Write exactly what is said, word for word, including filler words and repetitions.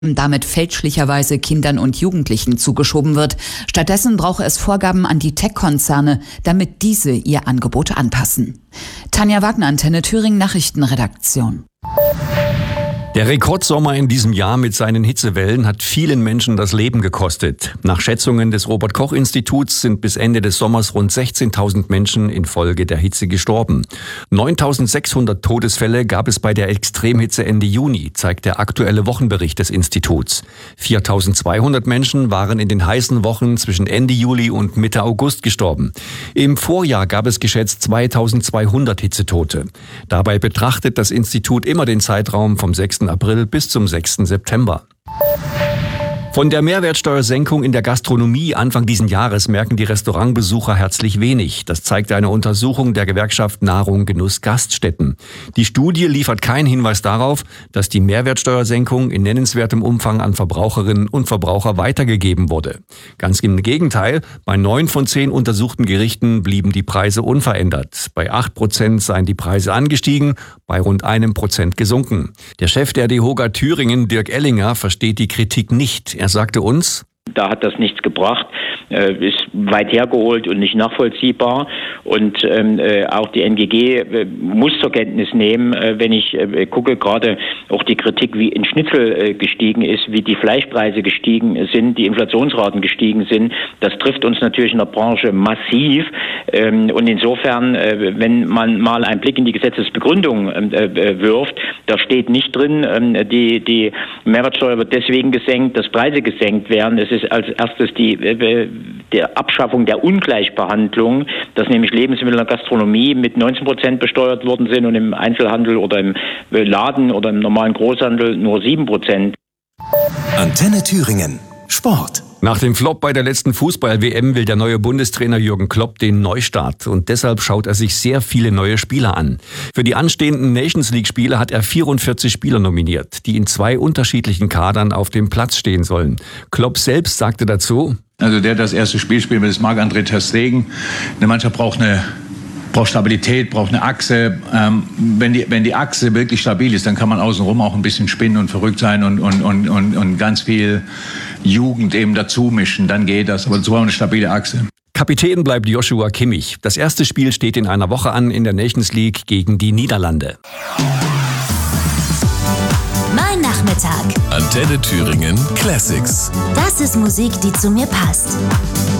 damit fälschlicherweise Kindern und Jugendlichen zugeschoben wird. Stattdessen brauche es Vorgaben an die Tech-Konzerne, damit diese ihr Angebot anpassen. Tanja Wagner, Antenne Thüringen, Nachrichtenredaktion. Der Rekordsommer in diesem Jahr mit seinen Hitzewellen hat vielen Menschen das Leben gekostet. Nach Schätzungen des Robert-Koch-Instituts sind bis Ende des Sommers rund sechzehntausend Menschen infolge der Hitze gestorben. neuntausendsechshundert Todesfälle gab es bei der Extremhitze Ende Juni, zeigt der aktuelle Wochenbericht des Instituts. viertausendzweihundert Menschen waren in den heißen Wochen zwischen Ende Juli und Mitte August gestorben. Im Vorjahr gab es geschätzt zweitausendzweihundert Hitzetote. Dabei betrachtet das Institut immer den Zeitraum vom sechsten April bis zum sechsten September. Von der Mehrwertsteuersenkung in der Gastronomie Anfang diesen Jahres merken die Restaurantbesucher herzlich wenig. Das zeigt eine Untersuchung der Gewerkschaft Nahrung Genuss Gaststätten. Die Studie liefert keinen Hinweis darauf, dass die Mehrwertsteuersenkung in nennenswertem Umfang an Verbraucherinnen und Verbraucher weitergegeben wurde. Ganz im Gegenteil, bei neun von zehn untersuchten Gerichten blieben die Preise unverändert. Bei acht Prozent seien die Preise angestiegen, bei rund einem Prozent gesunken. Der Chef der DEHOGA Thüringen, Dirk Ellinger, versteht die Kritik nicht. Er sagte uns: Da hat das nichts gebracht, äh, ist weit hergeholt und nicht nachvollziehbar. Und ähm, äh, auch die N G G äh, muss zur Kenntnis nehmen, äh, wenn ich äh, gucke, gerade auch die Kritik, wie ein Schnitzel äh, gestiegen ist, wie die Fleischpreise gestiegen sind, die Inflationsraten gestiegen sind. Das trifft uns natürlich in der Branche massiv. Ähm, und insofern, äh, wenn man mal einen Blick in die Gesetzesbegründung äh, wirft, da steht nicht drin, äh, die, die Mehrwertsteuer wird deswegen gesenkt, dass Preise gesenkt werden. Es ist als erstes die äh, der Abschaffung der Ungleichbehandlung, dass nämlich Lebensmittel in der Gastronomie mit neunzehn Prozent besteuert worden sind und im Einzelhandel oder im Laden oder im normalen Großhandel nur sieben Prozent. Antenne Thüringen. Sport. Nach dem Flop bei der letzten Fußball-W M will der neue Bundestrainer Jürgen Klopp den Neustart und deshalb schaut er sich sehr viele neue Spieler an. Für die anstehenden Nations-League-Spiele hat er vierundvierzig Spieler nominiert, die in zwei unterschiedlichen Kadern auf dem Platz stehen sollen. Klopp selbst sagte dazu: Also der das erste Spiel spielen will, ist Marc-André ter Stegen. Eine Mannschaft braucht eine braucht Stabilität, braucht eine Achse. Ähm, wenn die, wenn die Achse wirklich stabil ist, dann kann man außenrum auch ein bisschen spinnen und verrückt sein und, und, und, und, und ganz viel Jugend eben dazu mischen. Dann geht das. Aber so eine stabile Achse. Kapitän bleibt Joshua Kimmich. Das erste Spiel steht in einer Woche an in der Nations League gegen die Niederlande. Mein Nachmittag. Antenne Thüringen Classics. Das ist Musik, die zu mir passt.